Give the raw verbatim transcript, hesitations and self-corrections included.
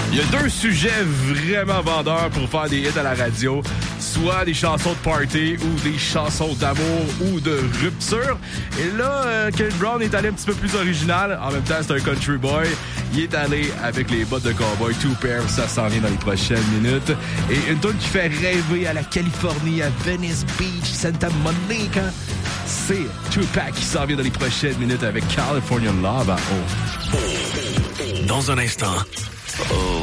Il y a deux sujets vraiment vendeurs pour faire des hits à la radio. Soit des chansons de party ou des chansons d'amour ou de rupture. Et là, euh, Kane Brown est allé un petit peu plus original. En même temps, c'est un country boy. Il est allé avec les bottes de cowboy Two Pair. Ça s'en vient dans les prochaines minutes. Et une tune qui fait rêver à la Californie, à Venice Beach, Santa Monica. C'est Tupac qui s'en vient dans les prochaines minutes avec Californian Love à O. Dans un instant... Oh.